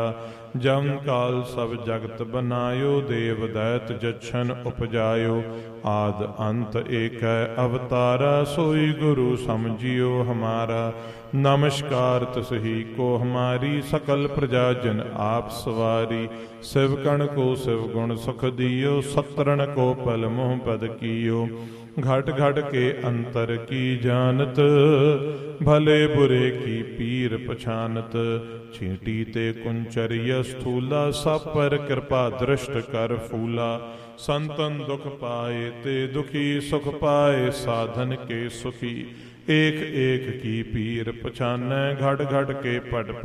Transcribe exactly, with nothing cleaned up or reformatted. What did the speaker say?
जम काल सब जगत बनायो, देव दैत जच्छन उपजायो। आद अंत एक है अवतारा, सोई गुरु समझियो हमारा। नमस्कार तसही को हमारी, सकल प्रजा जन आप सवारी। शिवकण को शिव गुण सुख दियो, सतरण को पल मोह पद कियो। घट घट के अंतर की जानत, भले बुरे की पीर पछानत। छींटी ते कुंचर स्थूला, सब पर कृपा दृष्ट कर फूला। संतन दुख पाए ते दुखी, सुख पाए साधन के सुखी। एक एक की पीर पछानै, घट घट के पट